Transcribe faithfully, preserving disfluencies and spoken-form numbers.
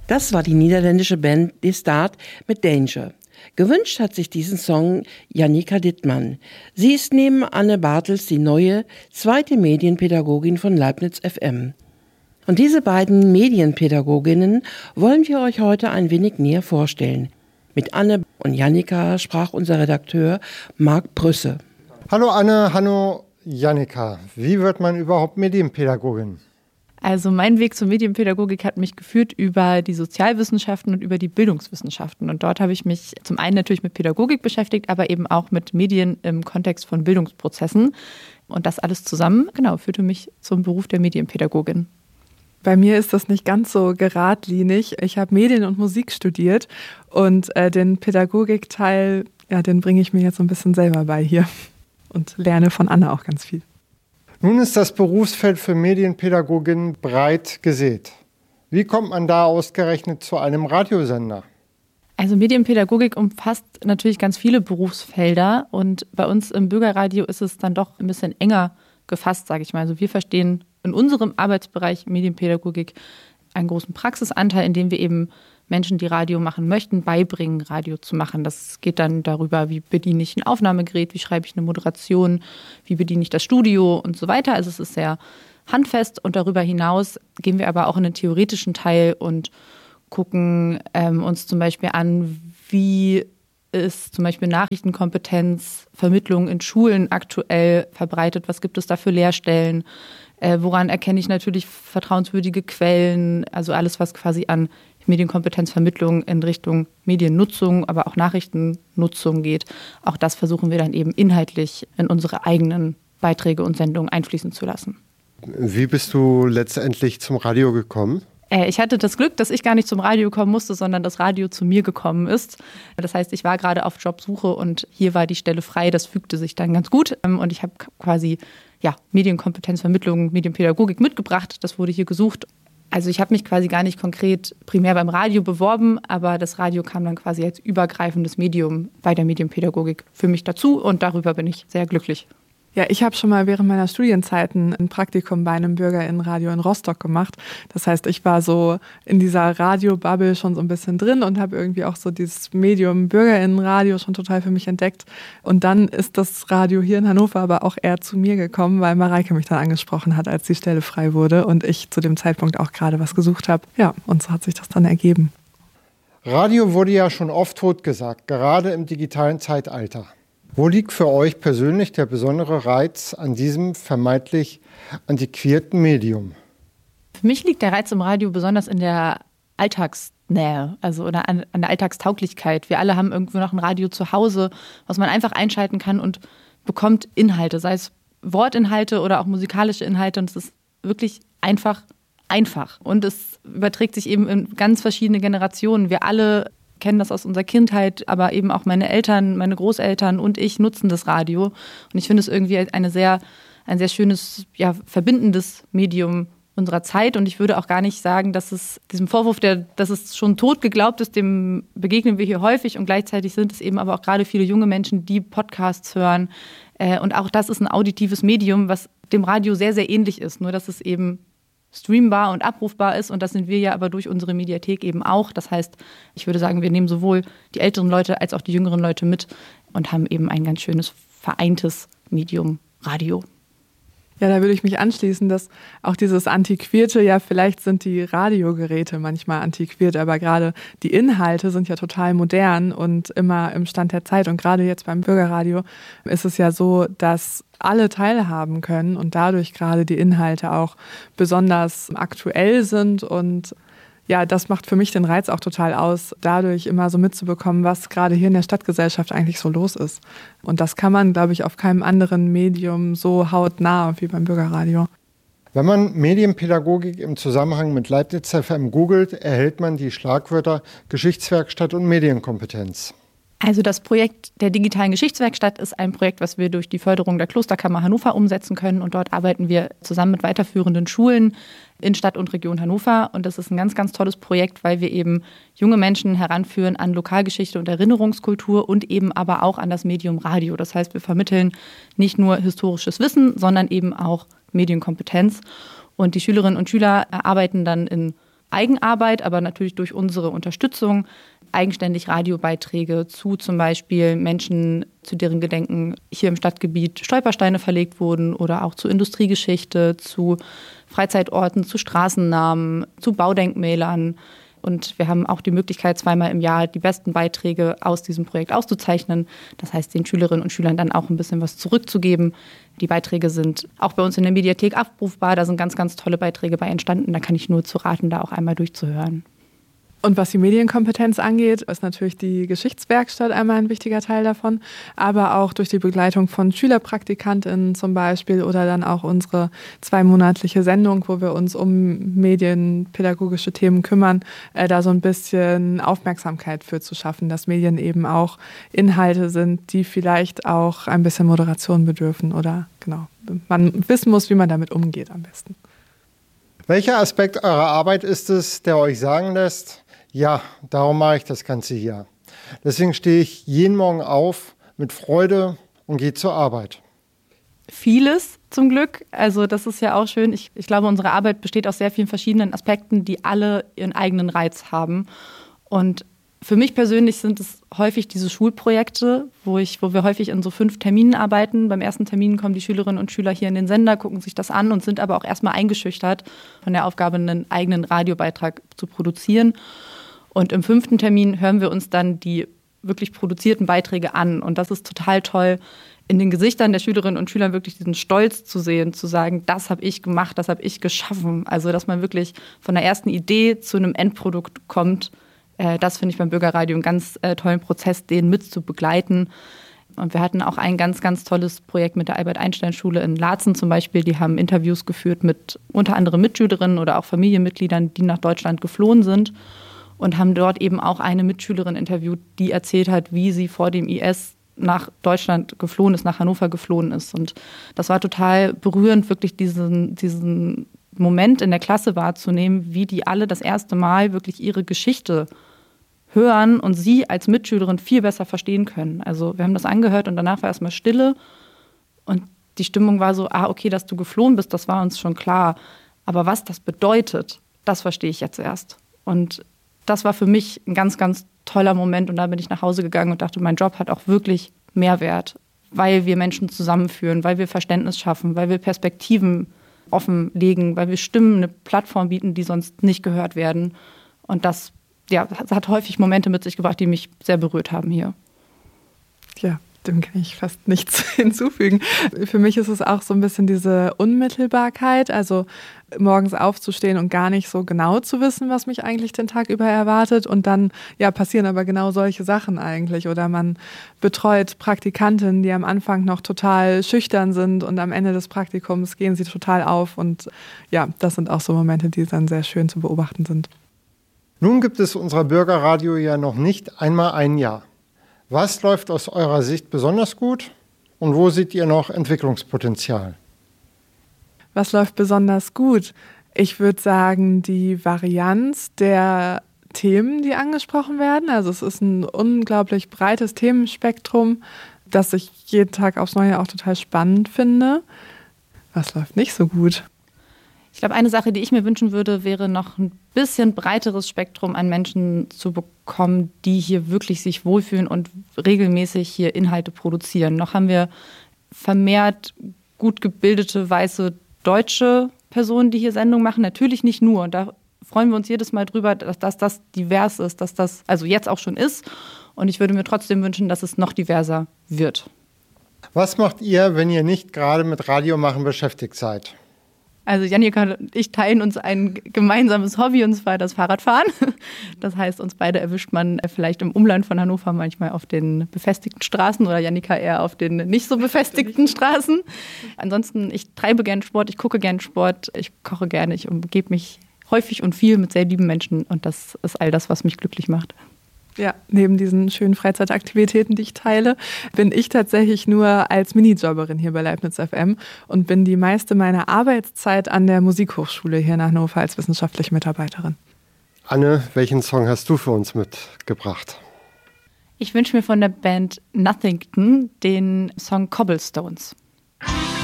Das war die niederländische Band De Staat mit Danger. Gewünscht hat sich diesen Song Jannica Dittmann. Sie ist neben Anne Bartels die neue, zweite Medienpädagogin von Leibniz F M. Und diese beiden Medienpädagoginnen wollen wir euch heute ein wenig näher vorstellen. Mit Anne und Jannica sprach unser Redakteur Marc Brüsse. Hallo Anne, hallo Jannica. Wie wird man überhaupt Medienpädagogin? Also mein Weg zur Medienpädagogik hat mich geführt über die Sozialwissenschaften und über die Bildungswissenschaften. Und dort habe ich mich zum einen natürlich mit Pädagogik beschäftigt, aber eben auch mit Medien im Kontext von Bildungsprozessen. Und das alles zusammen, genau, führte mich zum Beruf der Medienpädagogin. Bei mir ist das nicht ganz so geradlinig. Ich habe Medien und Musik studiert und äh, den Pädagogikteil, ja, den bringe ich mir jetzt so ein bisschen selber bei hier und lerne von Anne auch ganz viel. Nun ist das Berufsfeld für Medienpädagogin breit gesät. Wie kommt man da ausgerechnet zu einem Radiosender? Also Medienpädagogik umfasst natürlich ganz viele Berufsfelder und bei uns im Bürgerradio ist es dann doch ein bisschen enger gefasst, sage ich mal. Also wir verstehen in unserem Arbeitsbereich Medienpädagogik einen großen Praxisanteil, in dem wir eben Menschen, die Radio machen möchten, beibringen, Radio zu machen. Das geht dann darüber, wie bediene ich ein Aufnahmegerät, wie schreibe ich eine Moderation, wie bediene ich das Studio und so weiter. Also es ist sehr handfest und darüber hinaus gehen wir aber auch in den theoretischen Teil und gucken ähm, uns zum Beispiel an, wie ist zum Beispiel Nachrichtenkompetenz, Vermittlung in Schulen aktuell verbreitet, was gibt es da für Lehrstellen, äh, woran erkenne ich natürlich vertrauenswürdige Quellen, also alles, was quasi an Medienkompetenzvermittlung in Richtung Mediennutzung, aber auch Nachrichtennutzung geht. Auch das versuchen wir dann eben inhaltlich in unsere eigenen Beiträge und Sendungen einfließen zu lassen. Wie bist du letztendlich zum Radio gekommen? Äh, ich hatte das Glück, dass ich gar nicht zum Radio kommen musste, sondern das Radio zu mir gekommen ist. Das heißt, ich war gerade auf Jobsuche und hier war die Stelle frei. Das fügte sich dann ganz gut. Und ich habe quasi ja, Medienkompetenzvermittlung, Medienpädagogik mitgebracht. Das wurde hier gesucht. Also ich habe mich quasi gar nicht konkret primär beim Radio beworben, aber das Radio kam dann quasi als übergreifendes Medium bei der Medienpädagogik für mich dazu und darüber bin ich sehr glücklich. Ja, ich habe schon mal während meiner Studienzeiten ein Praktikum bei einem BürgerInnenradio in Rostock gemacht. Das heißt, ich war so in dieser Radio-Bubble schon so ein bisschen drin und habe irgendwie auch so dieses Medium BürgerInnenradio schon total für mich entdeckt. Und dann ist das Radio hier in Hannover aber auch eher zu mir gekommen, weil Mareike mich dann angesprochen hat, als die Stelle frei wurde und ich zu dem Zeitpunkt auch gerade was gesucht habe. Ja, und so hat sich das dann ergeben. Radio wurde ja schon oft totgesagt, gerade im digitalen Zeitalter. Wo liegt für euch persönlich der besondere Reiz an diesem vermeintlich antiquierten Medium? Für mich liegt der Reiz im Radio besonders in der Alltagsnähe, also oder an, an der Alltagstauglichkeit. Wir alle haben irgendwo noch ein Radio zu Hause, was man einfach einschalten kann und bekommt Inhalte, sei es Wortinhalte oder auch musikalische Inhalte. Und es ist wirklich einfach, einfach. Und es überträgt sich eben in ganz verschiedene Generationen. Wir alle kennen das aus unserer Kindheit, aber eben auch meine Eltern, meine Großeltern und ich nutzen das Radio. Und ich finde es irgendwie eine sehr, ein sehr schönes, ja, verbindendes Medium unserer Zeit. Und ich würde auch gar nicht sagen, dass es diesem Vorwurf, der, dass es schon tot geglaubt ist, dem begegnen wir hier häufig. Und gleichzeitig sind es eben aber auch gerade viele junge Menschen, die Podcasts hören. Und auch das ist ein auditives Medium, was dem Radio sehr, sehr ähnlich ist. Nur, dass es eben streambar und abrufbar ist und das sind wir ja aber durch unsere Mediathek eben auch. Das heißt, ich würde sagen, wir nehmen sowohl die älteren Leute als auch die jüngeren Leute mit und haben eben ein ganz schönes vereintes Medium Radio. Ja, da würde ich mich anschließen, dass auch dieses Antiquierte, ja, vielleicht sind die Radiogeräte manchmal antiquiert, aber gerade die Inhalte sind ja total modern und immer im Stand der Zeit. Und gerade jetzt beim Bürgerradio ist es ja so, dass alle teilhaben können und dadurch gerade die Inhalte auch besonders aktuell sind und ja, das macht für mich den Reiz auch total aus, dadurch immer so mitzubekommen, was gerade hier in der Stadtgesellschaft eigentlich so los ist. Und das kann man, glaube ich, auf keinem anderen Medium so hautnah wie beim Bürgerradio. Wenn man Medienpädagogik im Zusammenhang mit Leibniz F M googelt, erhält man die Schlagwörter Geschichtswerkstatt und Medienkompetenz. Also das Projekt der digitalen Geschichtswerkstatt ist ein Projekt, was wir durch die Förderung der Klosterkammer Hannover umsetzen können. Und dort arbeiten wir zusammen mit weiterführenden Schulen in Stadt und Region Hannover. Und das ist ein ganz, ganz tolles Projekt, weil wir eben junge Menschen heranführen an Lokalgeschichte und Erinnerungskultur und eben aber auch an das Medium Radio. Das heißt, wir vermitteln nicht nur historisches Wissen, sondern eben auch Medienkompetenz. Und die Schülerinnen und Schüler arbeiten dann in Eigenarbeit, aber natürlich durch unsere Unterstützung eigenständig Radiobeiträge zu zum Beispiel Menschen, zu deren Gedenken hier im Stadtgebiet Stolpersteine verlegt wurden oder auch zu Industriegeschichte, zu Freizeitorten, zu Straßennamen, zu Baudenkmälern. Und wir haben auch die Möglichkeit, zweimal im Jahr die besten Beiträge aus diesem Projekt auszuzeichnen. Das heißt, den Schülerinnen und Schülern dann auch ein bisschen was zurückzugeben. Die Beiträge sind auch bei uns in der Mediathek abrufbar. Da sind ganz, ganz tolle Beiträge bei entstanden. Da kann ich nur zu raten, da auch einmal durchzuhören. Und was die Medienkompetenz angeht, ist natürlich die Geschichtswerkstatt einmal ein wichtiger Teil davon, aber auch durch die Begleitung von SchülerpraktikantInnen zum Beispiel oder dann auch unsere zweimonatliche Sendung, wo wir uns um medienpädagogische Themen kümmern, äh, da so ein bisschen Aufmerksamkeit für zu schaffen, dass Medien eben auch Inhalte sind, die vielleicht auch ein bisschen Moderation bedürfen oder genau, man wissen muss, wie man damit umgeht am besten. Welcher Aspekt eurer Arbeit ist es, der euch sagen lässt, ja, darum mache ich das Ganze hier. Deswegen stehe ich jeden Morgen auf mit Freude und gehe zur Arbeit. Vieles zum Glück. Also das ist ja auch schön. Ich, ich glaube, unsere Arbeit besteht aus sehr vielen verschiedenen Aspekten, die alle ihren eigenen Reiz haben. Und für mich persönlich sind es häufig diese Schulprojekte, wo, ich, wo wir häufig in so fünf Terminen arbeiten. Beim ersten Termin kommen die Schülerinnen und Schüler hier in den Sender, gucken sich das an und sind aber auch erstmal eingeschüchtert von der Aufgabe, einen eigenen Radiobeitrag zu produzieren. Und im fünften Termin hören wir uns dann die wirklich produzierten Beiträge an. Und das ist total toll, in den Gesichtern der Schülerinnen und Schüler wirklich diesen Stolz zu sehen, zu sagen, das habe ich gemacht, das habe ich geschaffen. Also dass man wirklich von der ersten Idee zu einem Endprodukt kommt. Das finde ich beim Bürgerradio einen ganz äh, tollen Prozess, den mit zu begleiten. Und wir hatten auch ein ganz, ganz tolles Projekt mit der Albert-Einstein-Schule in Laatzen zum Beispiel. Die haben Interviews geführt mit unter anderem Mitschülerinnen oder auch Familienmitgliedern, die nach Deutschland geflohen sind. Und haben dort eben auch eine Mitschülerin interviewt, die erzählt hat, wie sie vor dem I S nach Deutschland geflohen ist, nach Hannover geflohen ist. Und das war total berührend, wirklich diesen, diesen Moment in der Klasse wahrzunehmen, wie die alle das erste Mal wirklich ihre Geschichte hören und sie als Mitschülerin viel besser verstehen können. Also wir haben das angehört und danach war erstmal Stille und die Stimmung war so, ah, okay, dass du geflohen bist, das war uns schon klar. Aber was das bedeutet, das verstehe ich jetzt erst. Und das war für mich ein ganz, ganz toller Moment und da bin ich nach Hause gegangen und dachte, mein Job hat auch wirklich Mehrwert, weil wir Menschen zusammenführen, weil wir Verständnis schaffen, weil wir Perspektiven offenlegen, weil wir Stimmen eine Plattform bieten, die sonst nicht gehört werden. Und das Ja, das hat häufig Momente mit sich gebracht, die mich sehr berührt haben hier. Ja, dem kann ich fast nichts hinzufügen. Für mich ist es auch so ein bisschen diese Unmittelbarkeit, also morgens aufzustehen und gar nicht so genau zu wissen, was mich eigentlich den Tag über erwartet. Und dann ja, passieren aber genau solche Sachen eigentlich. Oder man betreut Praktikantinnen, die am Anfang noch total schüchtern sind und am Ende des Praktikums gehen sie total auf. Und ja, das sind auch so Momente, die dann sehr schön zu beobachten sind. Nun gibt es unser Bürgerradio ja noch nicht einmal ein Jahr. Was läuft aus eurer Sicht besonders gut und wo seht ihr noch Entwicklungspotenzial? Was läuft besonders gut? Ich würde sagen, die Varianz der Themen, die angesprochen werden. Also es ist ein unglaublich breites Themenspektrum, das ich jeden Tag aufs Neue auch total spannend finde. Was läuft nicht so gut? Ich glaube, eine Sache, die ich mir wünschen würde, wäre noch ein bisschen breiteres Spektrum an Menschen zu bekommen, die hier wirklich sich wohlfühlen und regelmäßig hier Inhalte produzieren. Noch haben wir vermehrt gut gebildete, weiße, deutsche Personen, die hier Sendungen machen. Natürlich nicht nur. Und da freuen wir uns jedes Mal drüber, dass, dass das divers ist, dass das also jetzt auch schon ist. Und ich würde mir trotzdem wünschen, dass es noch diverser wird. Was macht ihr, wenn ihr nicht gerade mit Radiomachen beschäftigt seid? Also Jannika und ich teilen uns ein gemeinsames Hobby, und zwar das Fahrradfahren. Das heißt, uns beide erwischt man vielleicht im Umland von Hannover manchmal auf den befestigten Straßen oder Jannika eher auf den nicht so befestigten Straßen. Ansonsten, ich treibe gerne Sport, ich gucke gerne Sport, ich koche gerne, ich umgebe mich häufig und viel mit sehr lieben Menschen und das ist all das, was mich glücklich macht. Ja, neben diesen schönen Freizeitaktivitäten, die ich teile, bin ich tatsächlich nur als Minijobberin hier bei Leibniz F M und bin die meiste meiner Arbeitszeit an der Musikhochschule hier in Hannover als wissenschaftliche Mitarbeiterin. Anne, welchen Song hast du für uns mitgebracht? Ich wünsche mir von der Band Nothington den Song Cobblestones.